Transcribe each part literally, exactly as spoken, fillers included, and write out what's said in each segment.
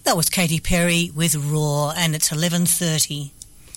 That was Katy Perry with Roar, and it's eleven thirty.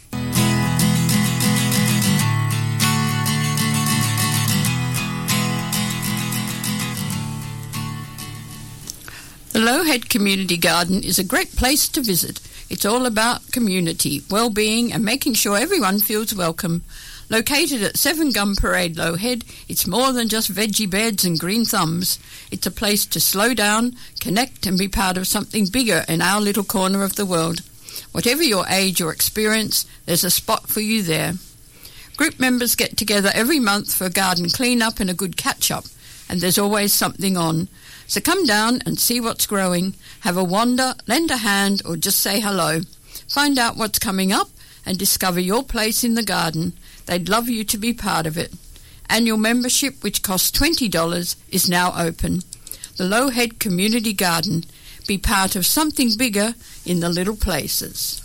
The Low Head Community Garden is a great place to visit. It's all about community, well-being and making sure everyone feels welcome. Located at seven Gum Parade, Low Head, it's more than just veggie beds and green thumbs. It's a place to slow down, connect and be part of something bigger in our little corner of the world. Whatever your age or experience, there's a spot for you there. Group members get together every month for a garden clean-up and a good catch-up, and there's always something on. So come down and see what's growing, have a wander, lend a hand or just say hello. Find out what's coming up and discover your place in the garden. They'd love you to be part of it. Annual membership, which costs twenty dollars, is now open. The Low Head Community Garden. Be part of something bigger in the little places.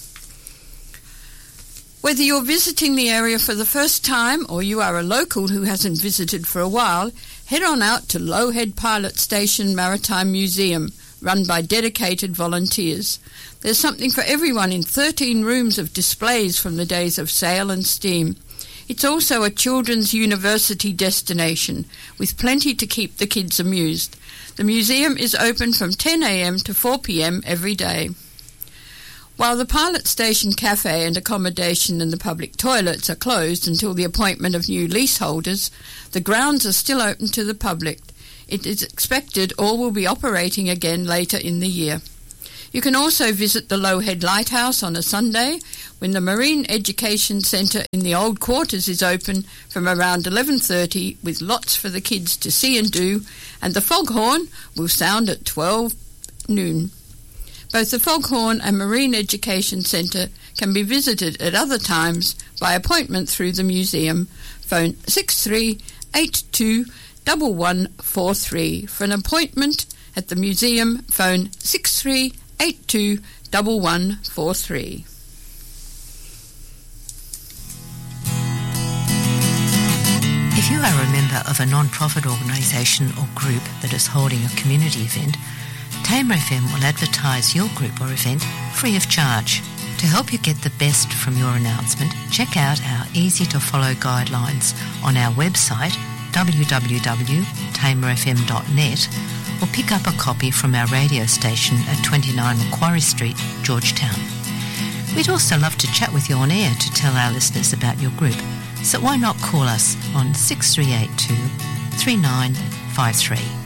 Whether you're visiting the area for the first time or you are a local who hasn't visited for a while, head on out to Low Head Pilot Station Maritime Museum, run by dedicated volunteers. There's something for everyone in thirteen rooms of displays from the days of sail and steam. It's also a children's university destination, with plenty to keep the kids amused. The museum is open from ten a.m. to four p.m. every day. While the Pilot Station cafe and accommodation and the public toilets are closed until the appointment of new leaseholders, the grounds are still open to the public. It is expected all will be operating again later in the year. You can also visit the Low Head Lighthouse on a Sunday when the Marine Education Centre in the Old Quarters is open from around eleven thirty with lots for the kids to see and do, and the foghorn will sound at twelve noon. Both the Foghorn and Marine Education Centre can be visited at other times by appointment through the museum. Phone six three eight two one one four three. For an appointment at the museum, phone six three eight two one one four three. If you are a member of a non-profit organisation or group that is holding a community event, Tamer F M will advertise your group or event free of charge. To help you get the best from your announcement, check out our easy-to-follow guidelines on our website w w w dot tamer f m dot net or pick up a copy from our radio station at twenty-nine Macquarie Street, Georgetown. We'd also love to chat with you on air to tell our listeners about your group, so why not call us on six three eight two three nine five three.